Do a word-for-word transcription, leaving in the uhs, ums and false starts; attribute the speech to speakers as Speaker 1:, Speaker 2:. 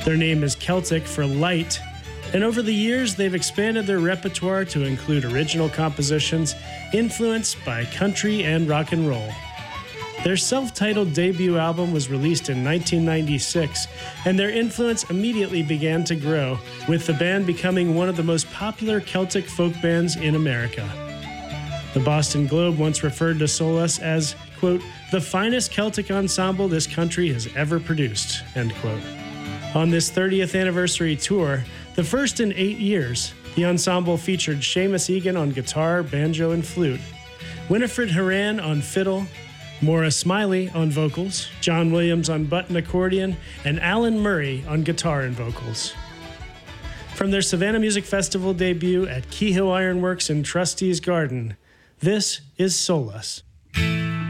Speaker 1: Their name is Celtic for light, and over the years they've expanded their repertoire to include original compositions influenced by country and rock and roll. Their self-titled debut album was released in nineteen ninety-six, and their influence immediately began to grow, with the band becoming one of the most popular Celtic folk bands in America. The Boston Globe once referred to Solace as, quote, the finest Celtic ensemble this country has ever produced, end quote. On this thirtieth anniversary tour, the first in eight years, the ensemble featured Seamus Egan on guitar, banjo, and flute, Winifred Horan on fiddle, Maura Smiley on vocals, John Williams on button accordion, and Alan Murray on guitar and vocals. From their Savannah Music Festival debut at Keyhill Ironworks in Trustees Garden, this is Solace.